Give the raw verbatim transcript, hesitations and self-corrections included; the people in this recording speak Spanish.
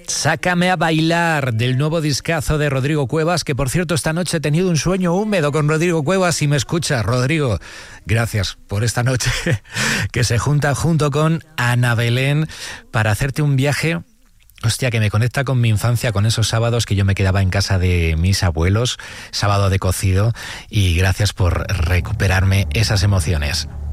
Sácame a bailar, del nuevo discazo de Rodrigo Cuevas, que por cierto esta noche he tenido un sueño húmedo con Rodrigo Cuevas. Y me escucha, Rodrigo, gracias por esta noche que se junta junto con Ana Belén para hacerte un viaje, hostia, que me conecta con mi infancia, con esos sábados que yo me quedaba en casa de mis abuelos, sábado de cocido, y gracias por recuperarme esas emociones.